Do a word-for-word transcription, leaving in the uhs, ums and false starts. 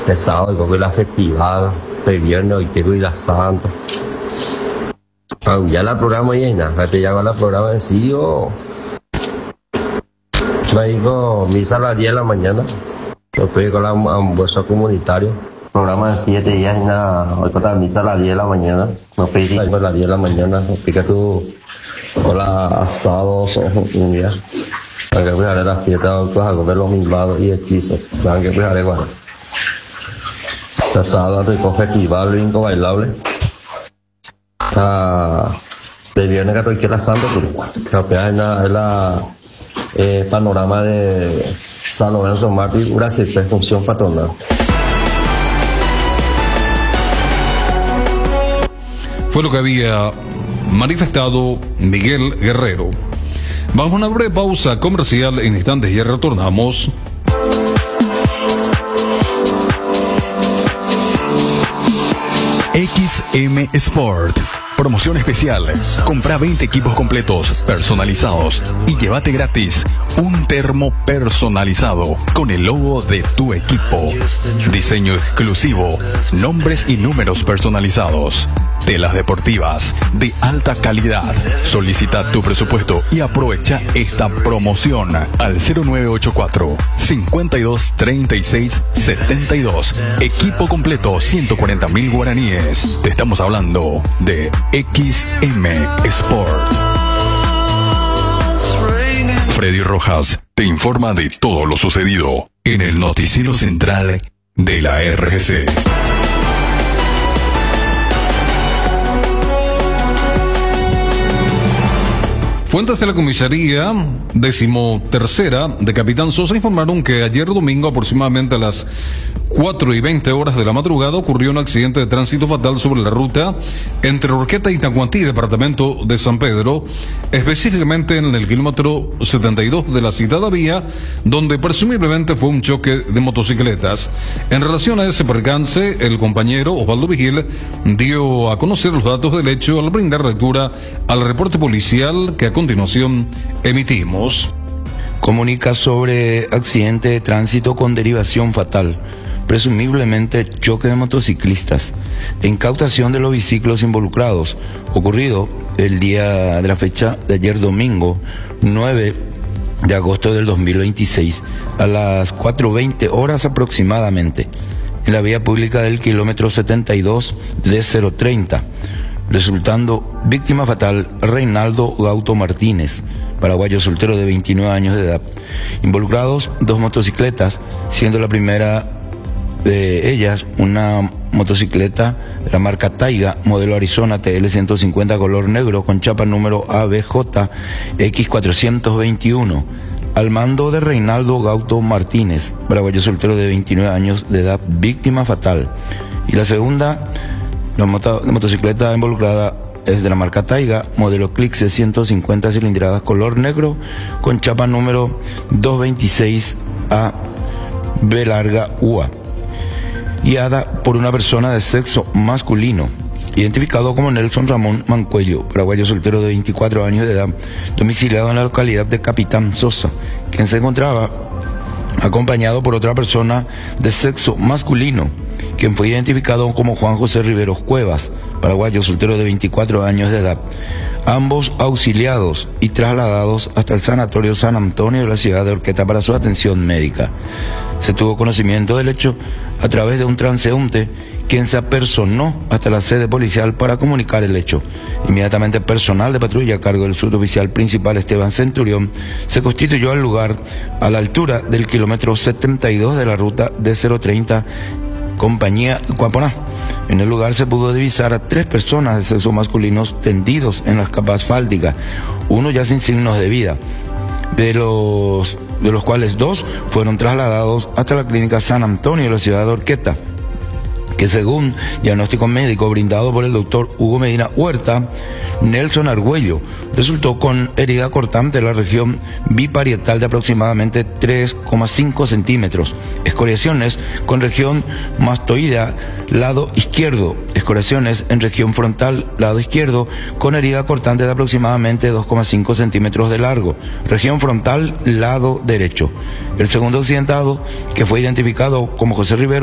el sábado creo que la festival, el viernes hoy quiero ir a Santo. Ah, ya la programa y nada, te llama la programa en sí o... Me dijo misa a las diez de la mañana. Yo estoy con la almuerzo comunitario. Programa de siete días y nada. Hoy con la misa a las diez de la mañana. No pedí a las diez de la mañana. Explica tú. Hola, asados un día. Hay que cuidar la fiesta, pues a comer los milagros y hechizos. Hay que cuidar igual. Asado, rico festival, brinco bailable. Ah, de viernes que estoy aquí la Santa, pues es la, es la eh, panorama de San Lorenzo Mártir, una cierta función patronal. Fue lo que había manifestado Miguel Guerrero. Vamos a una breve pausa comercial en instantes y retornamos. X M Sport. Promoción especial. Compra veinte equipos completos, personalizados y llévate gratis un termo personalizado con el logo de tu equipo. Diseño exclusivo, nombres y números personalizados. Telas deportivas de alta calidad. Solicita tu presupuesto y aprovecha esta promoción al cero nueve ocho cuatro, cincuenta y dos, treinta y seis, setenta y dos. Equipo completo, ciento cuarenta mil guaraníes. Te estamos hablando de X M Sport. Freddy Rojas te informa de todo lo sucedido en el noticiero central de la R G C. Fuentes de la comisaría decimotercera de Capitán Sosa informaron que ayer domingo aproximadamente a las cuatro y veinte horas de la madrugada ocurrió un accidente de tránsito fatal sobre la ruta entre Urqueta y Tacuantí, departamento de San Pedro, específicamente en el kilómetro setenta y dos de la citada vía, donde presumiblemente fue un choque de motocicletas. En relación a ese percance, el compañero Osvaldo Vigil dio a conocer los datos del hecho al brindar lectura al reporte policial que a continuación emitimos. Comunica sobre accidente de tránsito con derivación fatal, presumiblemente choque de motociclistas, e incautación de los vehículos involucrados, ocurrido el día de la fecha de ayer domingo, nueve de agosto del dos mil veintiséis, a las cuatro veinte horas aproximadamente, en la vía pública del kilómetro setenta y dos de cero treinta, resultando víctima fatal Reinaldo Gauto Martínez, paraguayo soltero de veintinueve años de edad. Involucrados dos motocicletas, siendo la primera de ellas una motocicleta de la marca Taiga, modelo Arizona T L ciento cincuenta color negro con chapa número A B J X cuatrocientos veintiuno, al mando de Reinaldo Gauto Martínez, paraguayo soltero de veintinueve años de edad, víctima fatal. Y la segunda, la, moto, la motocicleta involucrada es de la marca Taiga, modelo Clix de ciento cincuenta cilindradas color negro con chapa número doscientos veintiséis A B larga U A, guiada por una persona de sexo masculino, identificado como Nelson Ramón Mancuello, paraguayo soltero de veinticuatro años de edad, domiciliado en la localidad de Capitán Sosa, quien se encontraba acompañado por otra persona de sexo masculino, quien fue identificado como Juan José Riveros Cuevas, paraguayo soltero de veinticuatro años de edad, ambos auxiliados y trasladados hasta el Sanatorio San Antonio de la ciudad de Urqueta para su atención médica. Se tuvo conocimiento del hecho a través de un transeúnte, quien se apersonó hasta la sede policial para comunicar el hecho. Inmediatamente personal de patrulla a cargo del suboficial principal Esteban Centurión se constituyó al lugar a la altura del kilómetro setenta y dos de la ruta D cero treinta compañía Cuaponá. En el lugar se pudo divisar a tres personas de sexo masculinos tendidos en las capas asfálticas, uno ya sin signos de vida, de los, de los cuales dos fueron trasladados hasta la clínica San Antonio de la ciudad de Urqueta, que según diagnóstico médico brindado por el doctor Hugo Medina Huerta, Nelson Argüello resultó con herida cortante en la región biparietal de aproximadamente tres coma cinco centímetros, escoriaciones con región mastoidea lado izquierdo, escoriaciones en región frontal lado izquierdo con herida cortante de aproximadamente dos coma cinco centímetros de largo, región frontal lado derecho. El segundo accidentado, que fue identificado como José Rivero